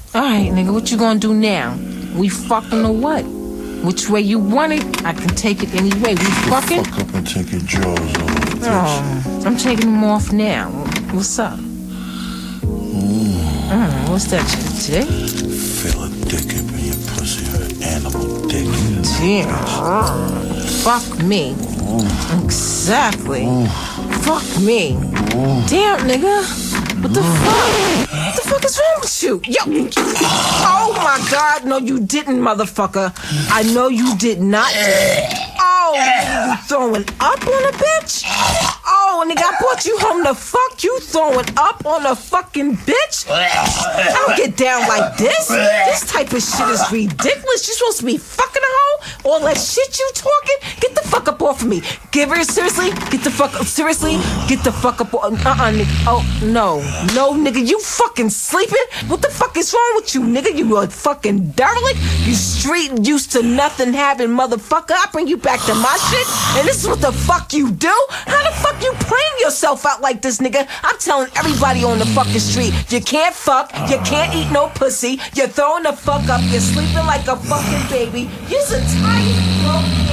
Alright, nigga, what you gonna do now? We fucking or what? Which way you want it, I can take it any way. We fucking? Fuck up and take your drawers off, bitch. Oh, I'm taking them off now. What's up? What's that shit, dick? Feel a dick up in your pussy, an animal dick. Damn. Fuck me. Exactly. Fuck me. Damn, nigga. What the fuck? What the fuck is wrong with you? Yo. Oh my God. No, you didn't, motherfucker. I know you did not. Oh, you throwing up on a bitch? Oh, nigga, I brought you home to fuck. You throwing up on a fucking bitch? I don't get down like this. This type of shit is ridiculous. You supposed to be fucking a hoe? All that shit you talking? Get the fuck up off of me. Give her seriously? Get the fuck up. Seriously? Get the fuck up. Nigga. Oh, no. No, nigga, you fucking sleeping? What the fuck is wrong with you, nigga? You a fucking derelict? You street used to nothing having motherfucker. I bring you back to my shit, and this is what the fuck you do? How the fuck you playing yourself out like this, nigga? I'm telling everybody on the fucking street, you can't fuck, you can't eat no pussy, you're throwing the fuck up, you're sleeping like a fucking baby, you're a tired, bro.